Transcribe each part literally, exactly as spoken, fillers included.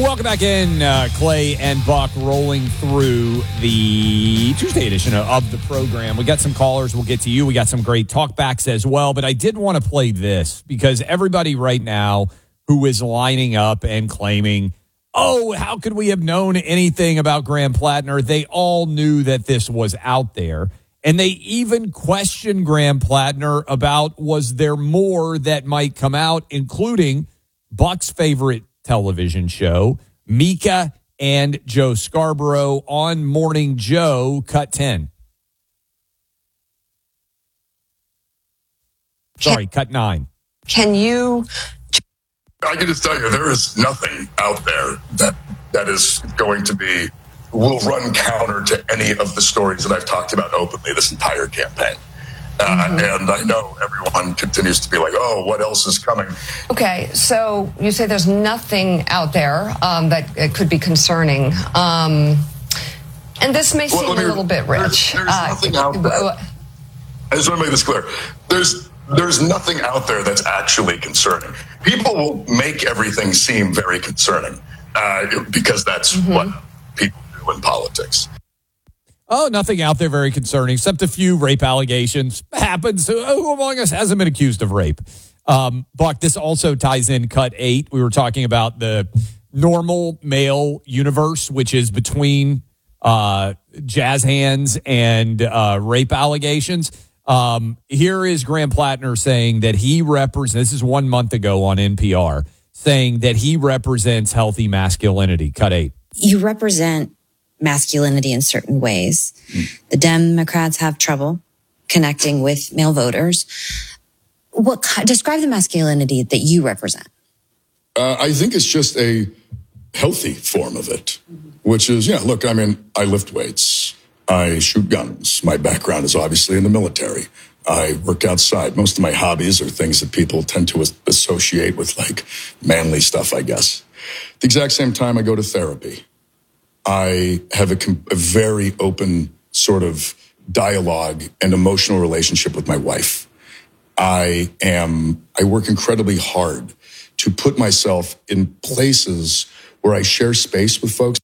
Welcome back in, uh, Clay and Buck rolling through the Tuesday edition of the program. We got some callers. We'll get to you. We got some great talkbacks as well. But I did want to play this because everybody right now who is lining up and claiming, oh, how could we have known anything about Graham Plattner? They all knew that this was out there. And they even questioned Graham Plattner about was there more that might come out, including Buck's favorite television show, Mika and Joe Scarborough on Morning Joe, cut ten. Sorry, can, cut nine. Can you... I can just tell you, there is nothing out there that that is going to be, will run counter to any of the stories that I've talked about openly this entire campaign. Uh, mm-hmm. And I know everyone continues to be like, oh, what else is coming? Okay, so you say there's nothing out there um, that it could be concerning. Um, and this may well, seem me, a little bit rich. There's, there's uh, nothing out there. I just want to make this clear. There's there's nothing out there that's actually concerning. People will make everything seem very concerning uh, because that's mm-hmm. what people do in politics. Oh, nothing out there very concerning, except a few rape allegations. Happens. Who among us hasn't been accused of rape? Um, Buck, this also ties in cut eight. We were talking about the normal male universe, which is between uh, jazz hands and uh, rape allegations. Um, here is Graham Plattner saying that he represents, this is one month ago on N P R, saying that he represents healthy masculinity. Cut eight. You represent masculinity in certain ways. Mm. The Democrats have trouble connecting with male voters. What describe the masculinity that you represent? Uh, I think it's just a healthy form of it, mm-hmm. which is, yeah, look, I mean, I lift weights. I shoot guns. My background is obviously in the military. I work outside. Most of my hobbies are things that people tend to associate with like manly stuff, I guess. At the exact same time, I go to therapy. I have a, a very open sort of dialogue and emotional relationship with my wife. I am, I work incredibly hard to put myself in places where I share space with folks.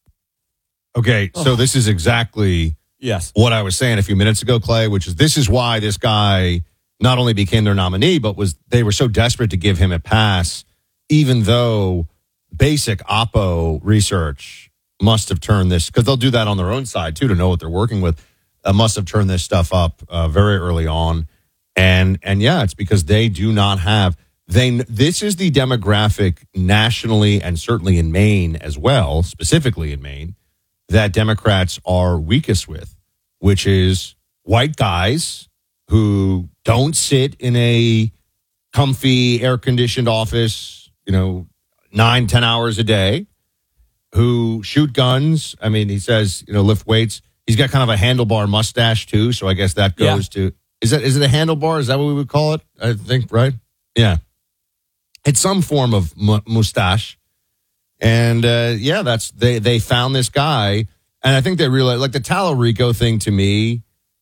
Okay, so oh. this is exactly yes. what I was saying a few minutes ago, Clay, which is this is why this guy not only became their nominee, but was they were so desperate to give him a pass, even though basic Oppo research must have turned this, because they'll do that on their own side, too, to know what they're working with, uh, must have turned this stuff up uh, very early on. And, and yeah, it's because they do not have, they. this is the demographic nationally and certainly in Maine as well, specifically in Maine, that Democrats are weakest with, which is white guys who don't sit in a comfy, air-conditioned office, you know, nine, ten hours a day, who shoot guns. I mean, he says, you know, lift weights. He's got kind of a handlebar mustache, too, so I guess that goes yeah. to... Is that is it a handlebar? Is that what we would call it? I think, right? Yeah. It's some form of m- mustache. And, uh, yeah, that's they, they found this guy. And I think they realized, like, the Talarico thing to me